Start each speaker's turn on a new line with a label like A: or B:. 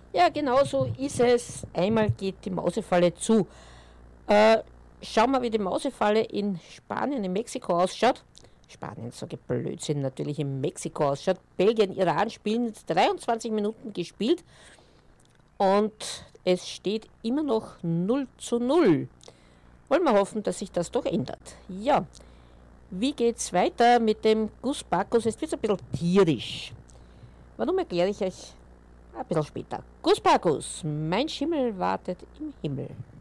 A: Ja, genau so ist es. Einmal geht die Mausefalle zu. Schauen wir, wie die Mausefalle in Spanien, in Mexiko ausschaut. Spanien, sage ich Blödsinn, natürlich in Mexiko ausschaut. Belgien, Iran spielen jetzt 23 Minuten gespielt und es steht immer noch 0:0. Wollen wir hoffen, dass sich das doch ändert. Ja, wie geht's weiter mit dem Gus Bacchus? Jetzt wird's ein bisschen tierisch. Warum erkläre ich euch ein bisschen später. Gus Bacchus, mein Schimmel wartet im Himmel.